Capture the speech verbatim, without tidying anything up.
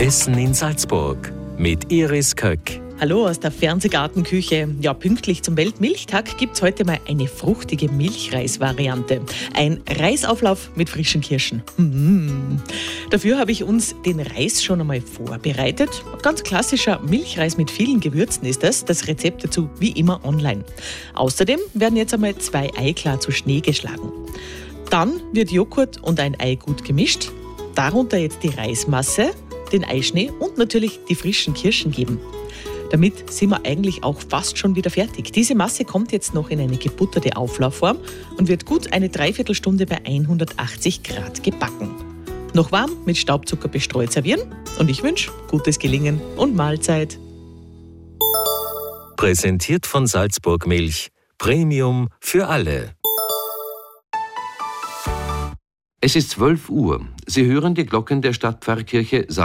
Essen in Salzburg mit Iris Köck. Hallo aus der Fernsehgartenküche. Ja, pünktlich zum Weltmilchtag gibt es heute mal eine fruchtige Milchreis-Variante. Ein Reisauflauf mit frischen Kirschen. Mmh. Dafür habe ich uns den Reis schon einmal vorbereitet. Ganz klassischer Milchreis mit vielen Gewürzen ist das. Das Rezept dazu wie immer online. Außerdem werden jetzt einmal zwei Eiklar zu Schnee geschlagen. Dann wird Joghurt und ein Ei gut gemischt. Darunter jetzt die Reismasse, den Eischnee und natürlich die frischen Kirschen geben. Damit sind wir eigentlich auch fast schon wieder fertig. Diese Masse kommt jetzt noch in eine gebutterte Auflaufform und wird gut eine Dreiviertelstunde bei hundertachtzig Grad gebacken. Noch warm mit Staubzucker bestreut servieren und ich wünsche gutes Gelingen und Mahlzeit. Präsentiert von Salzburg Milch. Premium für alle. Es ist zwölf Uhr. Sie hören die Glocken der Stadtpfarrkirche